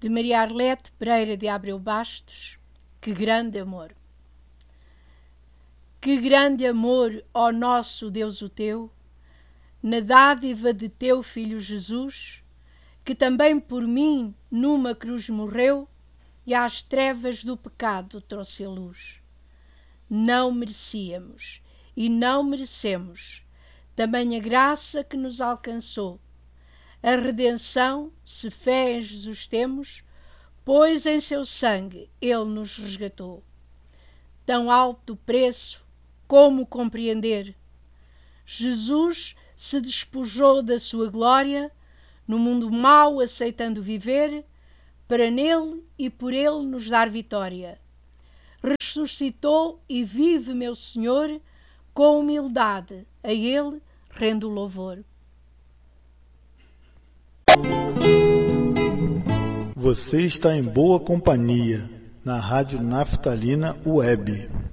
de Maria Arlete Pereira de Abreu Bastos. Que grande amor! Que grande amor, ó nosso Deus o teu, na dádiva de teu Filho Jesus, que também por mim numa cruz morreu e às trevas do pecado trouxe a luz. Não merecíamos e não merecemos tamanha graça que nos alcançou. A redenção, se fé em Jesus temos, pois em seu sangue ele nos resgatou. Tão alto preço, como compreender? Jesus se despojou da sua glória, no mundo mau aceitando viver, para nele e por ele nos dar vitória. Ressuscitou e vive, meu Senhor, com humildade, a ele rendo louvor. Você está em boa companhia, na Rádio Naftalina Web.